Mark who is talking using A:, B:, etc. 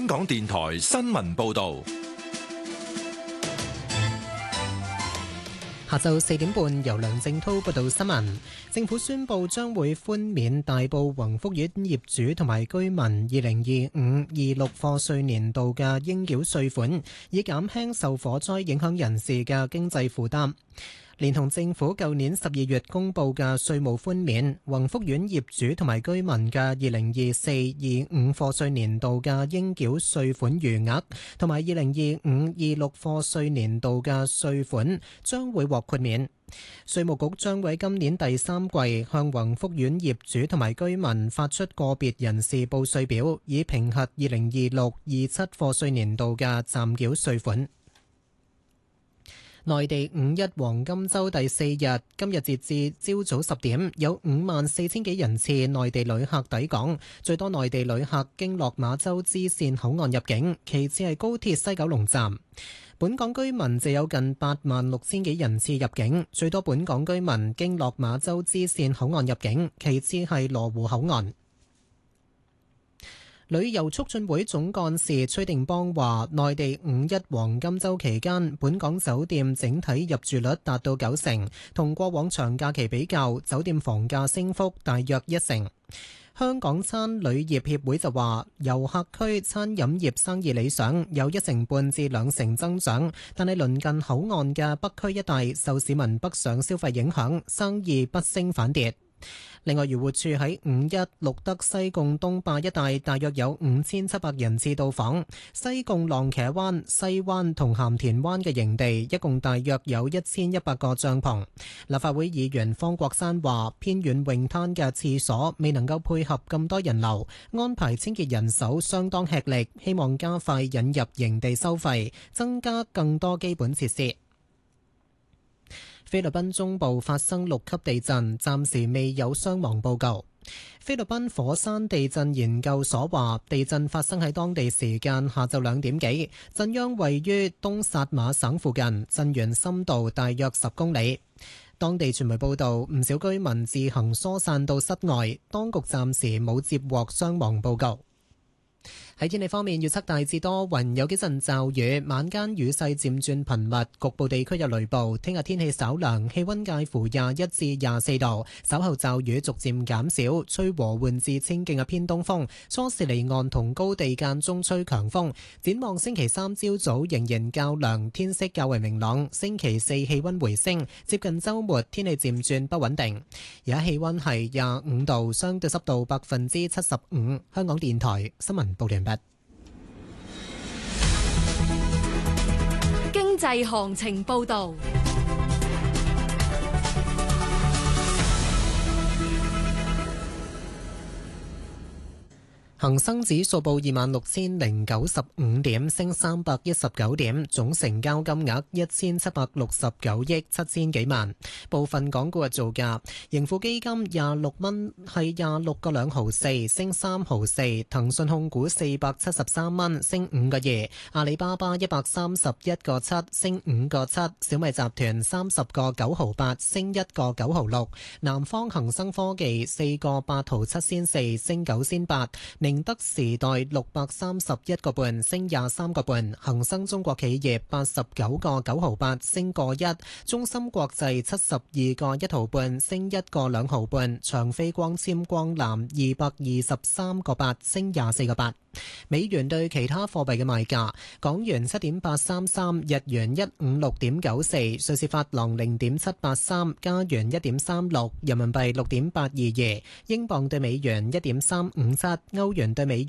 A: 香港電台新聞報道。
B: 下晝4點半，由梁正滔報道新聞。政府宣布將會寬免大埔宏福苑業主同埋居民2025-26課稅年度嘅應繳稅款，以減輕受火災影響人士嘅經濟負擔。連同政府舊年12月公布嘅稅務寬免，宏福苑業主同埋居民嘅2024-25課稅年度嘅應繳稅款餘額，同埋2025-26課稅年度嘅稅款將會獲豁免。稅務局將會喺今年第三季向宏福苑業主同埋居民發出個別人士報稅表，以評核2026-27課稅年度嘅暫繳稅款。內地五一黃金週第四日，今日截至朝早10點，有54,000幾人次內地旅客抵港，最多內地旅客經落馬洲支線口岸入境，其次係高鐵西九龍站。本港居民就有近86,000幾人次入境，最多本港居民經落馬洲支線口岸入境，其次係羅湖口岸。旅遊促進會總幹事崔定邦話，內地五一黃金週期間，本港酒店整體入住率達到90%，同過往長假期比較，酒店房價升幅大約1成。香港餐旅業協會就話，遊客區餐飲業生意理想，有1成半至2成增長，但係鄰近口岸嘅北區一帶受市民北上消費影響，生意不升反跌。另外，漁護署喺五一錄得西貢東壩一帶大約有5700人次到訪，西貢浪茄灣、西灣同鹹田灣嘅營地一共大約有1100個帳篷。立法會議員方國珊話，偏遠泳灘嘅廁所未能夠配合咁多人流，安排清潔人手相當吃力，希望加快引入營地收費，增加更多基本設施。菲律賓中部發生6級地震，暫時未有傷亡報告。菲律賓火山地震研究所話，地震發生喺當地時間下晝2點幾，震央位於東薩馬省附近，震源深度大約10公里。當地傳媒報道，唔少居民自行疏散到室外，當局暫時冇接獲傷亡報告。喺天氣方面，預測大致多雲，有幾陣驟雨，晚間雨勢漸轉頻密，局部地區有雷暴。聽日天氣稍涼，氣溫介乎21至24度，稍後驟雨逐漸減少，吹和緩至清勁嘅偏東風，初時離岸同高地間中吹強風。展望星期三朝早仍然較涼，天色較為明朗。星期四氣溫回升，接近週末天氣漸轉不穩定。而家氣溫係25度，相對濕度75%。香港電台新聞報完畢。
C: 經濟行情報道。
B: 恒生指數報26,095點，升319點，總成交金額1769億7000幾萬。部分港股嘅造價，盈富基金26蚊，係26個2毫4，升3毫4。騰訊控股473蚊，升5個2。阿里巴巴131個7，升5個7。小米集團30個9毫8，升1個9毫6。南方恒生科技4個8毫7仙4，升9仙8。寧德時代631個半，升23個半。恒生中國企業89個9毫8，升個1。中芯國際72個1毫半，升1個2毫半。長飛光纖光纜223個8，升24個8。美元對其他貨幣嘅賣價：港元7.833，日元156.94，瑞士法郎0.783，加元1.36，人民幣6.822，英鎊對美元1.357，歐元對美